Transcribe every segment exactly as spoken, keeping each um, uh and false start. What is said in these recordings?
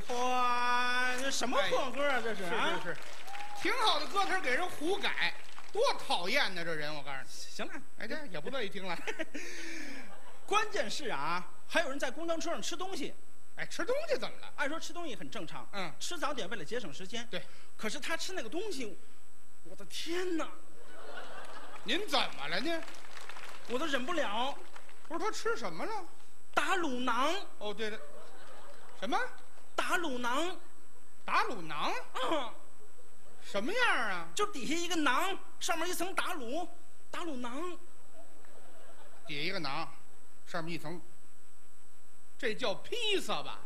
欢，这什么混合啊？这是啊， 是是是，挺好的歌词给人胡改，多讨厌呢！这人，我告诉你。 行了， 哎，这也不乐意听了。 关键是啊，还有人在公交车上吃东西。 哎，吃东西怎么了？ 按说吃东西很正常， 嗯， 吃早点为了节省时间。 对， 可是他吃那个东西，我的天哪！ 您怎么了呢？ 我都忍不了。 不是他吃什么了？ 打卤囊。 哦，对了，什么？ 打卤囊。 打卤囊？ 嗯， 什么样啊？ 就底下一个囊，上面一层打卤，打卤囊。 底下一个囊，上面一层。这叫披萨吧？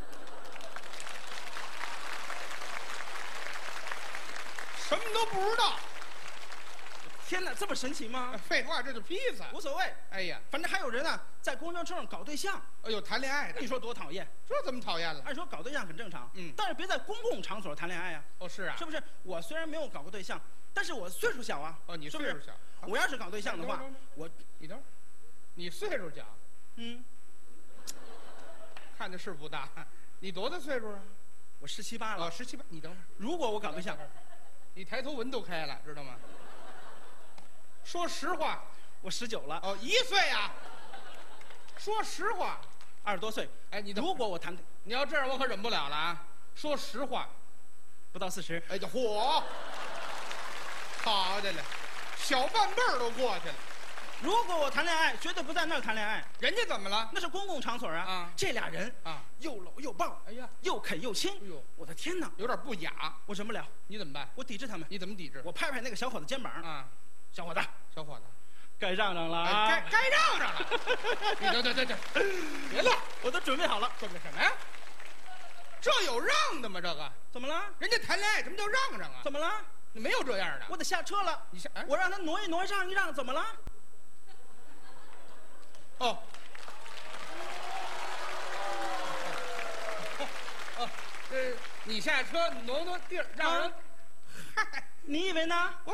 什么都不知道。 天哪，这么神奇吗？ 废话，这就是披萨。 无所谓。 哎呀， 反正还有人呢，在公交车上搞对象。 哎呦，谈恋爱的， 你说多讨厌？ 这怎么讨厌了？ 按说搞对象很正常， 嗯， 但是别在公共场所谈恋爱啊。 哦，是啊， 是不是？我虽然没有搞过对象，但是我岁数小啊。 哦，你岁数小。 我要是搞对象的话，我你等会儿，你岁数小， 嗯， 看的是不大。你多大岁数啊？ 我十七八了。 哦，十七八。你等会儿， 如果我搞对象， 你抬头纹都开了，知道吗？说实话， 我十九了。 哦，一岁啊。说实话， 二十多岁。 哎，你如果我谈， 你要这样，我可忍不了了啊！说实话， 不到四十。 哎，这嚯，好的了，小半辈儿都过去了。 如果我谈恋爱，绝对不在那儿谈恋爱。 人家怎么了？ 那是公共场所啊！ 啊， 这俩人啊， 又搂又抱， 哎呀， 又啃又亲， 哎呦， 我的天哪， 有点不雅， 我忍不了。 你怎么办？ 我抵制他们。 你怎么抵制？ 我拍拍那个小伙子肩膀， 啊， 小伙子， 小伙子， 该让让了啊！ 该该让让了。你等等等等，别乱， 我都准备好了。 准备什么呀？这有让的吗？这个怎么了？ 人家谈恋爱，什么叫让让啊？ 怎么了？ 没有这样的。 我得下车了。 你下，哎、 我让他挪一挪，让一让，怎么了？ 哦，哦，呃，你下车挪挪地儿，让人。 嗨、啊，你以为呢？ 我，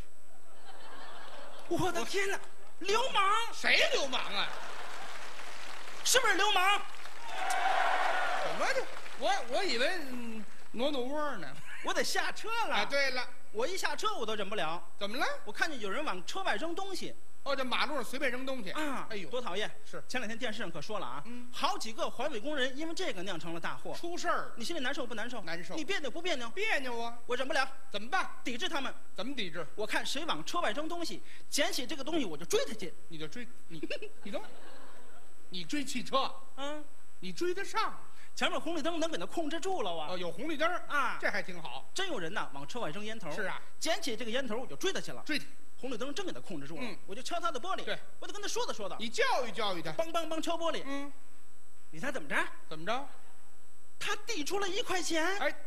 我的天哪！流氓！ 谁流氓啊？ 是不是流氓？ 什么的？我我以为挪挪窝呢。 我得下车了。 啊，对了， 我一下车我都忍不了。 怎么了？ 我看见有人往车外扔东西。 哦，这马路上随便扔东西啊！哎呦，多讨厌！ 是前两天电视上可说了啊，嗯，好几个环卫工人因为这个酿成了大祸， 出事儿， 你心里难受不难受？ 难受。 你别扭不别扭？ 别扭啊！ 我忍不了， 怎么办？ 抵制他们。 怎么抵制？ 我看谁往车外扔东西，捡起这个东西我就追他去。 你就追你，你等会儿，你追汽车， 嗯， 你追得上？ 前面红绿灯能给他控制住了啊！ 哦，有红绿灯啊， 这还挺好。 真有人呐，往车外扔烟头。 是啊， 捡起这个烟头我就追他去了。 追他。 红绿灯真给他控制住了， 嗯， 我就敲他的玻璃， 对， 我得跟他说道说道， 你教育教育他， 梆梆梆敲玻璃， 嗯， 你猜怎么着？ 怎么着？ 他递出了一块钱， 哎，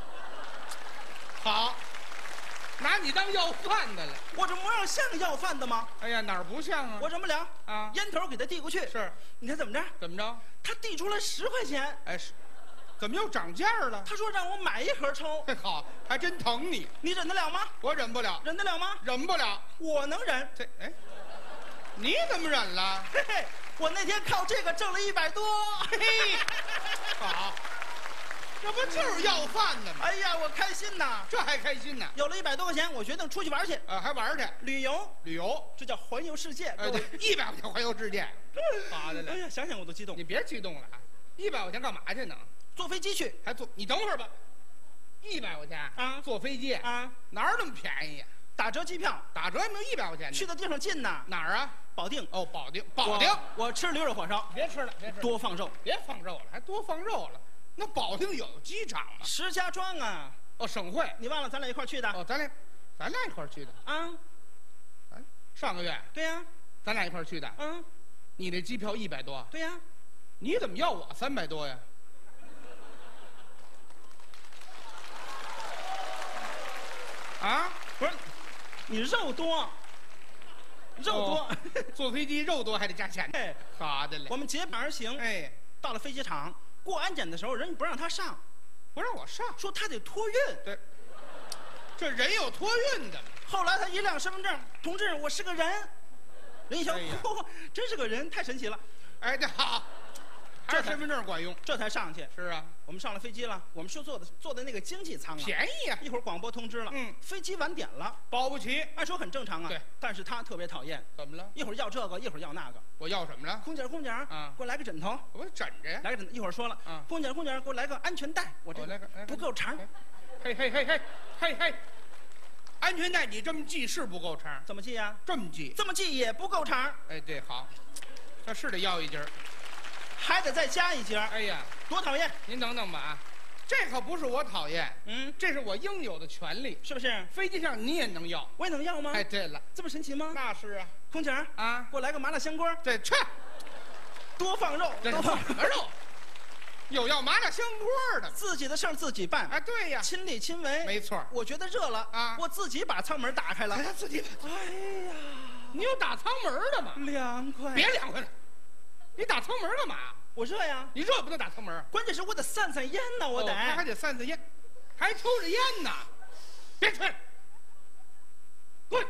好，拿你当要饭的了。 我这模样像要饭的吗？ 哎呀，哪儿不像啊？ 我忍不了啊！ 烟头给他递过去， 是， 你猜怎么着？ 怎么着？ 他递出了十块钱， 哎是。怎么又涨价了？ 他说让我买一盒抽。 好，还真疼你。 你忍得了吗？ 我忍不了。 忍得了吗？ 忍不了。 我能忍。 这哎，你怎么忍了？ 嘿嘿，我那天靠这个挣了一百多。 嘿，好，这不就是要饭的吗？ 哎呀，我开心呐！ 这还开心呢？ 有了一百多块钱，我决定出去玩去。 啊，还玩去？ 旅游， 旅游， 这叫环游世界。 哎，对，一百块钱环游世界。好的嘞。 哎呀，想想我都激动。 你别激动了啊！一百块钱干嘛去呢？ 坐飞机去， 还坐？你等会儿吧。一百块钱啊， 坐飞机啊， 哪儿那么便宜呀？ 打折机票， 打折也没有一百块钱。 去的地方近呐。 哪儿啊？ 保定。 哦，保定，保定。 我吃驴肉火烧。 别吃了，别吃了， 多放肉， 别放肉了，还多放肉了。那保定有机场吗？ 石家庄啊。 哦，省会。 你忘了咱俩一块去的？ 哦，咱俩，咱俩一块去的啊。 咱上个月。 对呀。 咱俩一块去的。 嗯。 你那机票一百多。 对呀。 你怎么要我三百多呀？啊， 不是，你肉多，肉多， 哦、坐飞机肉多还得加钱。 哎， 好的嘞。 我们结伴而行。 哎， 到了飞机场过安检的时候，人家不让他上， 不让我上， 说他得托运。 对，这人有托运的。 后来他一亮身份证，同志，我是个人。人一瞧， 哎呀真是个人，太神奇了。 哎，这好， 还是身份证管用。 这才上去。 是啊， 我们上了飞机了，我们是坐的坐的那个经济舱啊， 便宜呀、 一会儿广播通知了， 嗯， 飞机晚点了， 保不齐。 按说很正常啊。 对， 但是他特别讨厌， 怎么了？ 一会儿要这个，一会儿要那个。 我要什么了？ 空姐儿，空姐儿， 啊， 给我来个枕头。 我枕着呀。 来个枕头，一会儿说了， 啊， 空姐儿，空姐儿，给我来个安全带。我这我来个来个不够长。 嘿嘿嘿嘿嘿嘿，安全带你这么系是不够长， 怎么系呀？ 这么系， 这么系也不够长， 哎，对，好，这是得要一截儿， 还得再加一节儿。 哎呀， 多讨厌！ 您等等吧啊，这可不是我讨厌， 嗯， 这是我应有的权利。 是不是？ 飞机上你也能要？ 我也能要吗？ 哎，对了， 这么神奇吗？ 那是啊， 空姐儿啊， 给我来个麻辣香锅， 这去， 多放肉， 这多放什么肉？有要麻辣香锅的， 自己的事儿自己办， 哎，对呀， 亲力亲为。 没错。 我觉得热了啊， 我自己把舱门打开了。 哎，自己， 哎呀， 你有打舱门的吗？ 凉快！ 别凉快了，你打舱门干嘛？ 我热呀， 你热不能打舱门， 关键是我得散散烟呢，我得。 哦他还得散散烟，还抽着烟呢，别吹，滚！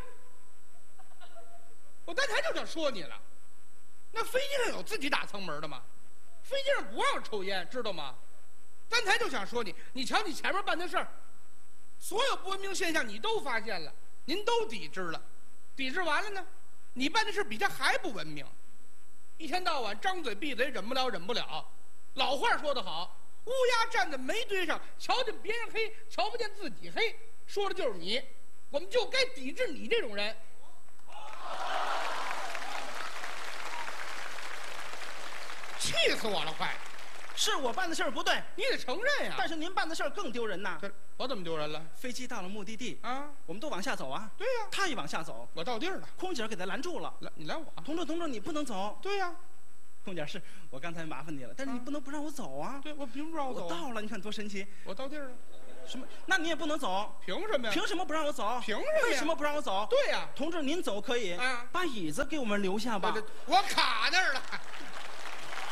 我刚才就想说你了，那飞机上有自己打舱门的吗？飞机上不让抽烟，知道吗？刚才就想说你，你瞧你前面办的事儿，所有不文明现象你都发现了，您都抵制了，抵制完了呢，你办的事比他还不文明，一天到晚张嘴闭嘴，忍不了忍不了。老话说得好，乌鸦站在煤堆上，瞧见别人黑，瞧不见自己黑，说的就是你。我们就该抵制你这种人。气死我了，快！ 是我办的事儿不对， 你得承认呀。 但是您办的事儿更丢人呐。 这我怎么丢人了？ 飞机到了目的地啊， 我们都往下走啊。 对呀， 他也往下走， 我到地儿了， 空姐儿给他拦住了。 来，你拦我。 同志，同志，你不能走。 对呀， 空姐儿，是我刚才麻烦你了，但是你不能不让我走啊。 对，我凭什么让我走？ 我到了，你看多神奇。 我到地儿了， 什么？那你也不能走。 凭什么呀？ 凭什么不让我走？ 凭什么呀？ 为什么不让我走？ 对呀， 同志，您走可以， 啊， 把椅子给我们留下吧。 我卡那儿了。